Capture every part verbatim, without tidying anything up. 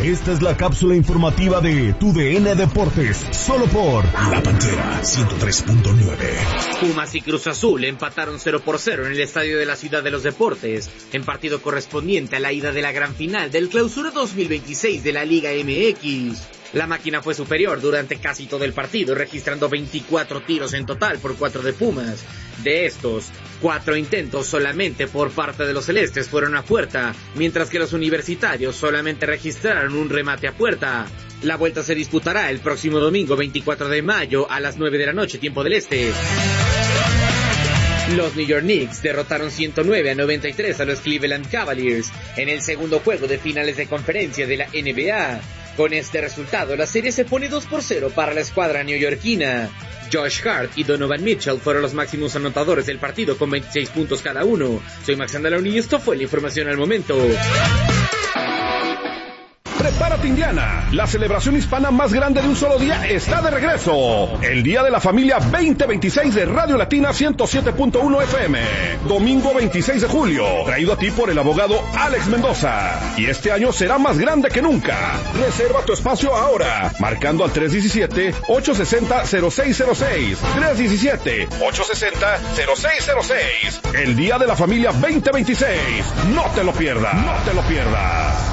Esta es la cápsula informativa de Tu D N Deportes, solo por La Pantera ciento tres punto nueve. Pumas y Cruz Azul empataron cero por cero en el estadio de la Ciudad de los Deportes, en partido correspondiente a la ida de la gran final del Clausura dos mil veintiséis de la Liga M X. La máquina fue superior durante casi todo el partido, registrando veinticuatro tiros en total por cuatro de Pumas. De estos, cuatro intentos solamente por parte de los celestes fueron a puerta, mientras que los universitarios solamente registraron un remate a puerta. La vuelta se disputará el próximo domingo veinticuatro de mayo a las nueve de la noche, tiempo del este. Los New York Knicks derrotaron ciento nueve a noventa y tres a los Cleveland Cavaliers en el segundo juego de finales de conferencia de la N B A. Con este resultado, la serie se pone dos por cero para la escuadra neoyorquina. Josh Hart y Donovan Mitchell fueron los máximos anotadores del partido con veintiséis puntos cada uno. Soy Max Andalón y esto fue la información al momento. Prepárate, Indiana. La celebración hispana más grande de un solo día está de regreso. El Día de la Familia veinte veintiséis de Radio Latina ciento siete punto uno F M. Domingo veintiséis de julio. Traído a ti por el abogado Alex Mendoza. Y este año será más grande que nunca. Reserva tu espacio ahora. Marcando al tres diecisiete, ocho sesenta, cero seis cero seis. tres diecisiete, ocho sesenta, cero seis cero seis. El Día de la Familia veinte veintiséis. No te lo pierdas. No te lo pierdas.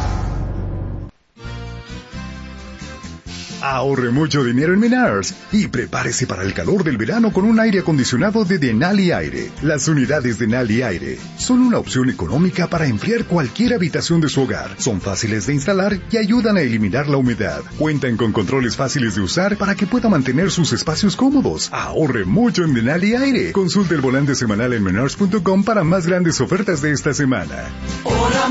Ahorre mucho dinero en Menards y prepárese para el calor del verano con un aire acondicionado de Denali Aire. Las unidades Denali Aire son una opción económica para enfriar cualquier habitación de su hogar. Son fáciles de instalar y ayudan a eliminar la humedad. Cuentan con controles fáciles de usar para que pueda mantener sus espacios cómodos. Ahorre mucho en Denali Aire. Consulte el volante semanal en menards punto com para más grandes ofertas de esta semana. Hola,